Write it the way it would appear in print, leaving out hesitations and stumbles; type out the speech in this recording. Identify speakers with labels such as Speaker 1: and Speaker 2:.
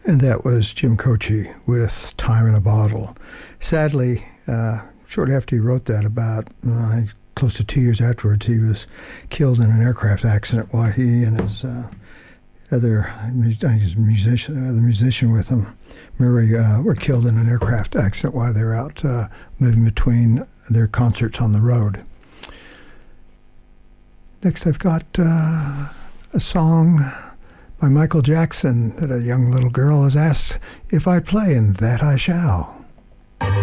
Speaker 1: And that was Jim Croce with Time in a Bottle. Sadly, shortly after he wrote that, about close to 2 years afterwards, he was killed in an aircraft accident while he and his other musician with him, Murray, were killed in an aircraft accident while they were out moving between their concerts on the road. Next, I've got a song by Michael Jackson that a young little girl has asked if I'd play, and that I shall.